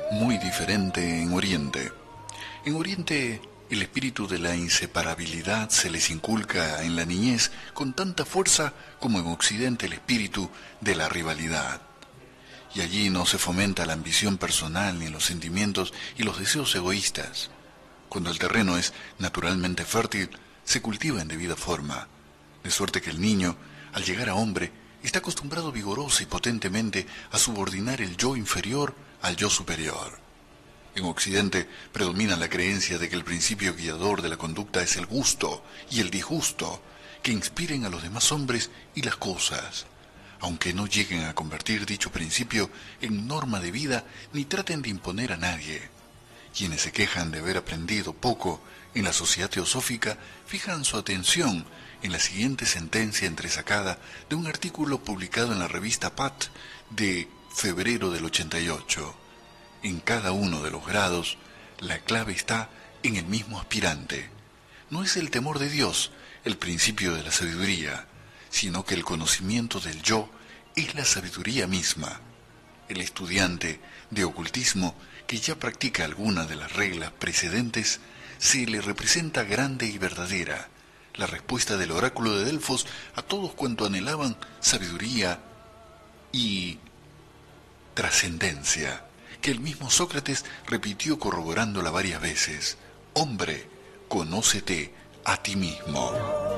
Muy diferente en Oriente. En Oriente, el espíritu de la inseparabilidad se les inculca en la niñez con tanta fuerza como en Occidente el espíritu de la rivalidad. Y allí no se fomenta la ambición personal ni los sentimientos y los deseos egoístas. Cuando el terreno es naturalmente fértil, se cultiva en debida forma, de suerte que el niño, al llegar a hombre, está acostumbrado vigorosa y potentemente a subordinar el yo inferior al yo superior. En Occidente predomina la creencia de que el principio guiador de la conducta es el gusto y el disgusto, que inspiren a los demás hombres y las cosas, aunque no lleguen a convertir dicho principio en norma de vida ni traten de imponer a nadie. Quienes se quejan de haber aprendido poco en la sociedad teosófica fijan su atención en la siguiente sentencia entresacada de un artículo publicado en la revista Pat de febrero del 88. En cada uno de los grados, la clave está en el mismo aspirante. No es el temor de Dios el principio de la sabiduría, sino que el conocimiento del yo es la sabiduría misma. El estudiante de ocultismo que ya practica alguna de las reglas precedentes se le representa grande y verdadera, la respuesta del oráculo de Delfos a todos cuanto anhelaban sabiduría y trascendencia, que el mismo Sócrates repitió corroborándola varias veces: hombre, conócete a ti mismo.